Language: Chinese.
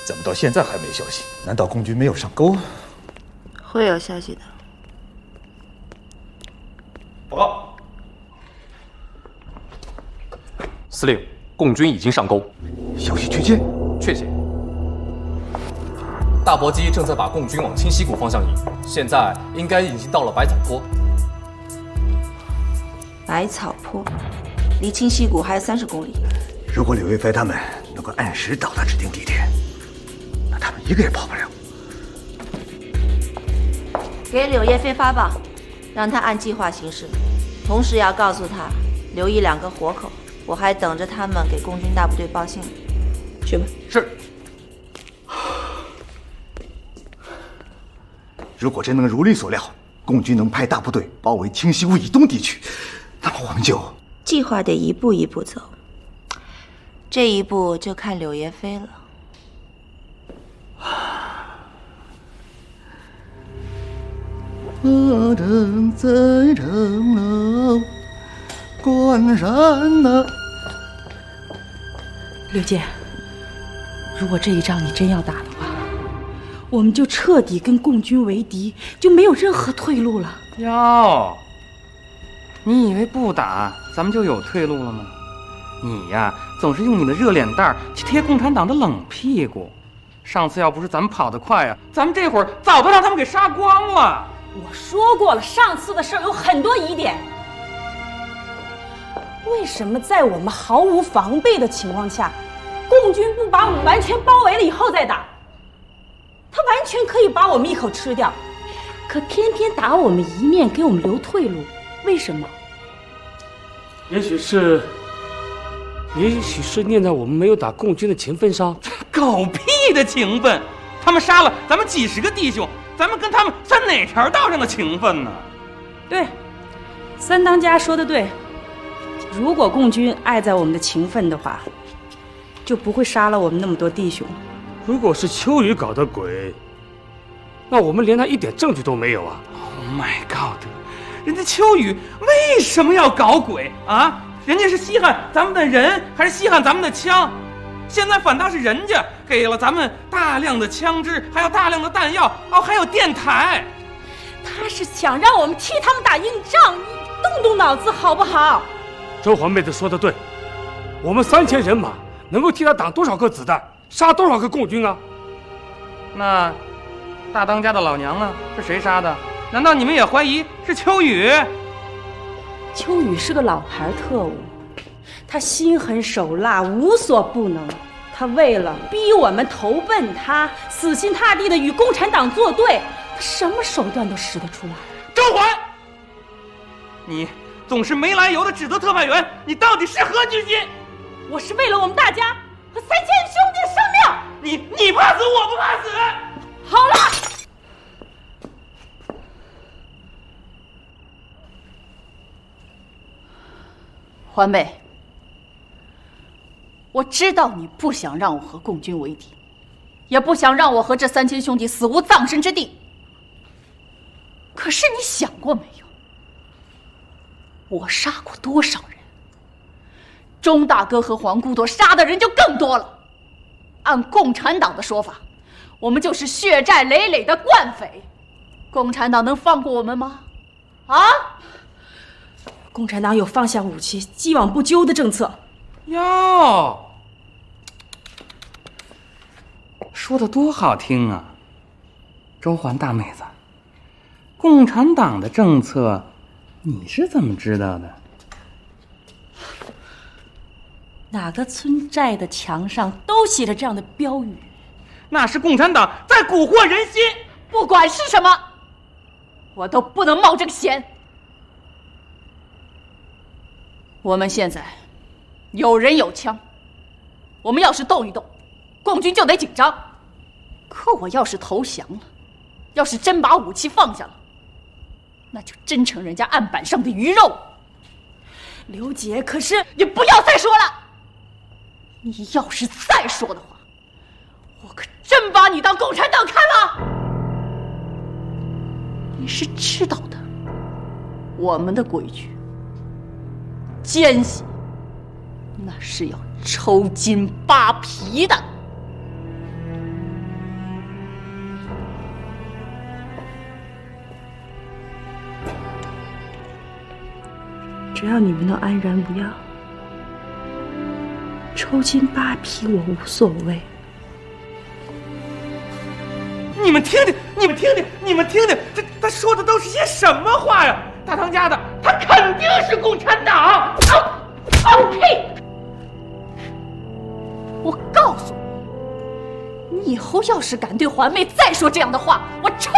怎么到现在还没消息？难道共军没有上钩？ 会有消息的。 报告，司令，共军已经上钩。 消息确切？ 确切。大搏机正在把共军往清溪谷方向引，现在应该已经到了百草坡。 百草坡离清溪谷还有30公里。 如果柳叶飞他们能够按时到达指定地点，那他们一个也跑不了。 给柳叶飞发报，让他按计划行事，同时也要告诉他留意2个活口。我还等着他们给共军大部队报信。去吧。 是。 如果真能如你所料，共军能派大部队包围清溪谷以东地区，那么我们就计划得一步一步走，这一步就看柳叶飞了。 我等在城楼关山呐。 刘姐，如果这一仗你真要打的话，我们就彻底跟共军为敌，就没有任何退路了。 哟，你以为不打咱们就有退路了吗？你呀，总是用你的热脸蛋去贴共产党的冷屁股。上次要不是咱们跑得快呀，咱们这会儿早都让他们给杀光了。 我说过了，上次的事有很多疑点。为什么在我们毫无防备的情况下，共军不把我们完全包围了以后再打？他完全可以把我们一口吃掉，可偏偏打我们一面，给我们留退路，为什么？ 也许是念在我们没有打共军的情分上。 狗屁的情分！他们杀了咱们几10个弟兄，咱们跟他们算哪条道上的情分呢？ 对，三当家说的对。如果共军爱在我们的情分的话，就不会杀了我们那么多弟兄。 如果是秋雨搞的鬼，那我们连他一点证据都没有啊 ！Oh my God！ 人家秋雨为什么要搞鬼啊？人家是稀罕咱们的人，还是稀罕咱们的枪？现在反倒是人家给了咱们大量的枪支，还有大量的弹药，哦，还有电台。 他是想让我们替他们打硬仗，你动动脑子好不好？ 周环妹子说的对，我们3000人马能够替他挡多少颗子弹，杀多少个共军啊？ 那大当家的老娘呢？是谁杀的？难道你们也怀疑是秋雨？ 秋雨是个老牌特务，他心狠手辣，无所不能。他为了逼我们投奔他，死心塌地的与共产党作对，他什么手段都使得出来。 周环，你总是没来由的指责特派员，你到底是何居心？ 我是为了我们大家和3000兄弟的生命。你怕死，我不怕死。 好了。 环妹，我知道你不想让我和共军为敌，也不想让我和这3000兄弟死无葬身之地。可是你想过没有，我杀过多少人？钟大哥和黄姑朵杀的人就更多了。按共产党的说法，我们就是血债累累的惯匪，共产党能放过我们吗？啊？ 共产党有放下武器、既往不咎的政策。 哟，说的多好听啊！周环大妹子，共产党的政策你是怎么知道的？ 哪个村寨的墙上都写着这样的标语。 那是共产党在蛊惑人心。 不管是什么，我都不能冒这个险。我们现在有人有枪，我们要是动一动，共军就得紧张。可我要是投降了，要是真把武器放下了，那就真成人家案板上的鱼肉。 刘姐，可是你不要再说了！你要是再说的话，我可真把你当共产党看了。你是知道的，我们的规矩，奸细那是要抽筋扒皮的。 只要你们能安然无恙，抽筋扒皮我无所谓。 你们听听，你们听听，你们听听，这他说的都是些什么话呀？大当家的，他肯定是共产党！ 呸！我告诉你，你以后要是敢对环妹再说这样的话，我抽